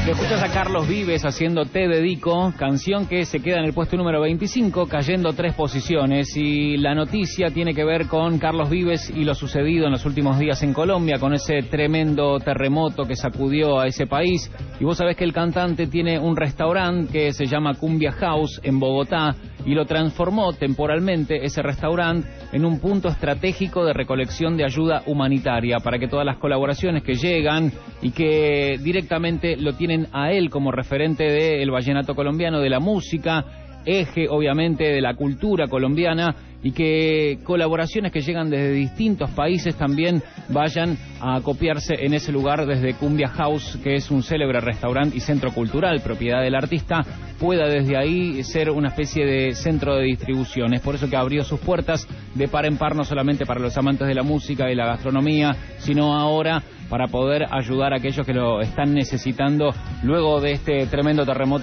Le escuchas a Carlos Vives haciendo Te Dedico, canción que se queda en el puesto número 25, cayendo 3 posiciones. Y la noticia tiene que ver con Carlos Vives y lo sucedido en los últimos días en Colombia, con ese tremendo terremoto que sacudió a ese país. Y vos sabés que el cantante tiene un restaurante que se llama Cumbia House en Bogotá, y lo transformó temporalmente, ese restaurante, en un punto estratégico de recolección de ayuda humanitaria, para que todas las colaboraciones que llegan y que directamente lo tienen a él como referente del vallenato colombiano, de la música, eje obviamente de la cultura colombiana, y que colaboraciones que llegan desde distintos países también vayan a acopiarse en ese lugar desde Cumbia House, que es un célebre restaurante y centro cultural, propiedad del artista, pueda desde ahí ser una especie de centro de distribución. Es por eso que abrió sus puertas de par en par, no solamente para los amantes de la música y la gastronomía, sino ahora para poder ayudar a aquellos que lo están necesitando luego de este tremendo terremoto